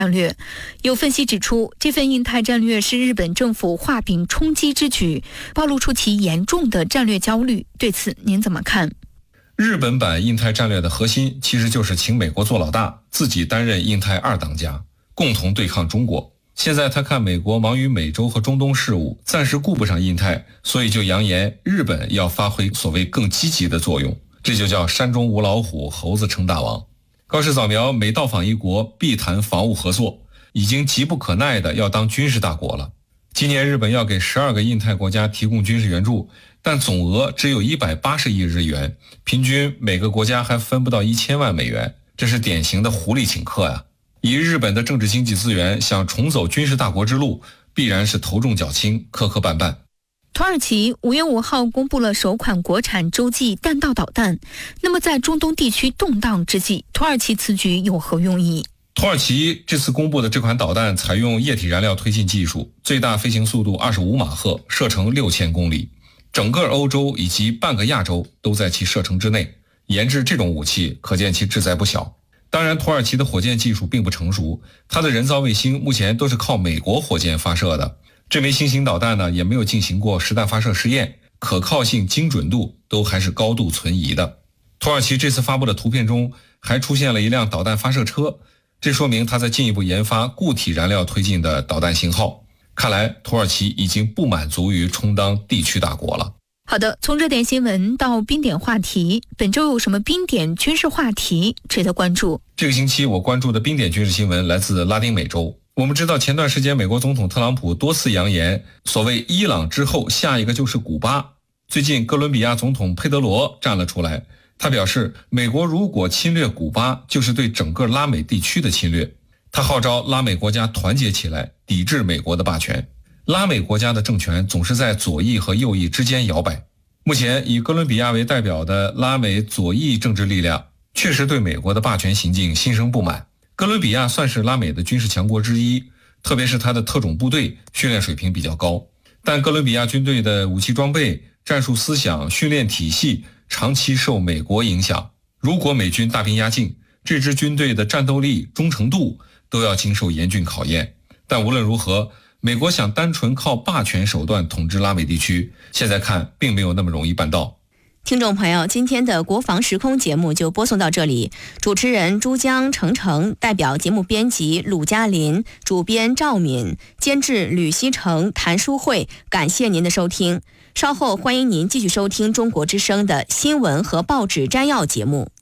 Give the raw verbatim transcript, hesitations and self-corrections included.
战略。有分析指出，这份印太战略是日本政府画饼充饥之举，暴露出其严重的战略焦虑。对此您怎么看？ 日本版印太战略的核心其实就是请美国做老大，自己担任印太二当家，共同对抗中国。现在他看美国忙于美洲和中东事务，暂时顾不上印太，所以就扬言日本要发挥所谓更积极的作用，这就叫山中无老虎，猴子称大王。高市早苗每到访一国必谈防务合作，已经急不可耐的要当军事大国了。今年日本要给十二个印太国家提供军事援助，但总额只有一百八十亿日元，平均每个国家还分不到一千万美元，这是典型的狐狸请客呀、啊！以日本的政治经济资源想重走军事大国之路，必然是头重脚轻，磕磕绊绊。 土耳其五月五号公布了首款国产洲际弹道导弹，那么在中东地区动荡之际，土耳其此举有何用意？ 土耳其这次公布的这款导弹采用液体燃料推进技术，最大飞行速度二十五马赫，射程六千公里，整个欧洲以及半个亚洲都在其射程之内。研制这种武器，可见其志在不小。当然，土耳其的火箭技术并不成熟，它的人造卫星目前都是靠美国火箭发射的。这枚新型导弹呢，也没有进行过实弹发射试验，可靠性、精准度都还是高度存疑的。土耳其这次发布的图片中还出现了一辆导弹发射车，这说明它在进一步研发固体燃料推进的导弹型号。看来土耳其已经不满足于充当地区大国了。 好的，从热点新闻到冰点话题，本周有什么冰点军事话题值得关注？ 这个星期我关注的冰点军事新闻来自拉丁美洲。我们知道前段时间美国总统特朗普多次扬言，所谓伊朗之后下一个就是古巴。最近哥伦比亚总统佩德罗站了出来，他表示美国如果侵略古巴，就是对整个拉美地区的侵略。他号召拉美国家团结起来，抵制美国的霸权。拉美国家的政权总是在左翼和右翼之间摇摆。目前以哥伦比亚为代表的拉美左翼政治力量确实对美国的霸权行径心生不满。哥伦比亚算是拉美的军事强国之一，特别是它的特种部队训练水平比较高，但哥伦比亚军队的武器装备、战术思想、训练体系长期受美国影响。如果美军大兵压境，这支军队的战斗力、忠诚度都要经受严峻考验。但无论如何，美国想单纯靠霸权手段统治拉美地区，现在看并没有那么容易办到。 听众朋友，今天的国防时空节目就播送到这里，主持人珠江程程，代表节目编辑鲁嘉林，主编赵敏，监制吕希成、谭淑慧，感谢您的收听。稍后欢迎您继续收听中国之声的新闻和报纸摘要节目。